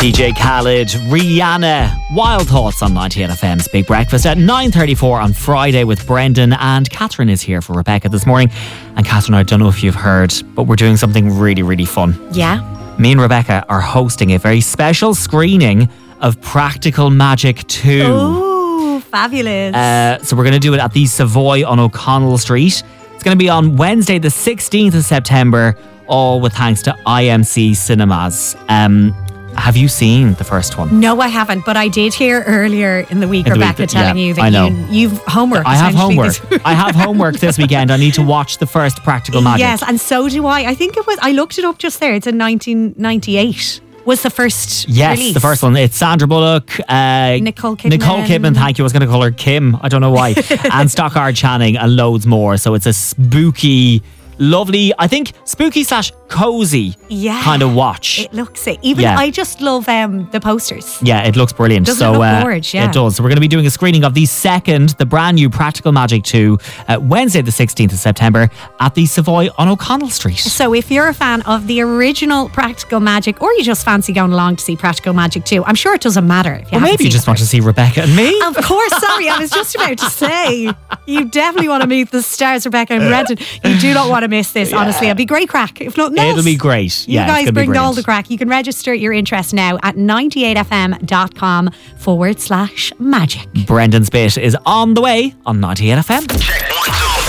DJ Khaled, Rihanna, Wild Thoughts on 98 FM's Big Breakfast at 9:34 on Friday with Brendan, and Catherine is here for Rebecca this morning. And Catherine, I don't know if you've heard, but we're doing something really, really fun. Yeah. Me and Rebecca are hosting a very special screening of Practical Magic 2. Oh, fabulous. So we're going to do it at the Savoy on O'Connell Street. It's going to be on Wednesday the 16th of September, all with thanks to IMC Cinemas. Have you seen the first one? No, I haven't, but I did hear earlier in the week Rebecca telling you that you've homework. I have homework. I have homework this weekend. I need to watch the first Practical Magic. Yes, and so do I. I think it was, I looked it up just there. It's in 1998. Was the first release. The first one. It's Sandra Bullock, Nicole Kidman. Thank you. I was going to call her Kim. I don't know why. And Stockard Channing and loads more. So it's a spooky, lovely, I think spooky / cozy kind of watch. It looks it. Even I just love the posters. Yeah, it looks brilliant. Doesn't it look gorgeous? Yeah. It does. So we're going to be doing a screening of the brand new Practical Magic 2 Wednesday the 16th of September at the Savoy on O'Connell Street. So if you're a fan of the original Practical Magic, or you just fancy going along to see Practical Magic 2, I'm sure it doesn't matter if you haven't maybe you just want to see Rebecca and me. Of course, sorry, I was just about to say, you definitely want to meet the stars, Rebecca and Brendan. You do not want to miss this, honestly. It'll be great crack, if nothing else. It'll be great. You guys bring all the crack. You can register your interest now at 98fm.com/magic. Brendan's bit is on the way on 98 FM. Check